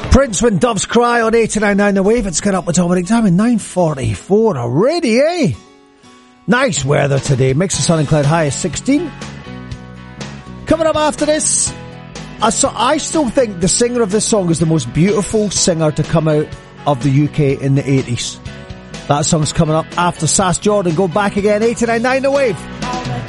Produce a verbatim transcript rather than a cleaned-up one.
Prince When Doves Cry on eighty-nine point nine The Wave. It's got up with Dominic Diamond, nine forty-four already, eh? Nice weather today. Mix of sun and cloud, high is sixteen. Coming up after this, I, so I still think the singer of this song is the most beautiful singer to come out of the U K in the eighties. That song's coming up after Sass Jordan. Go back again, eighty-nine point nine The Wave.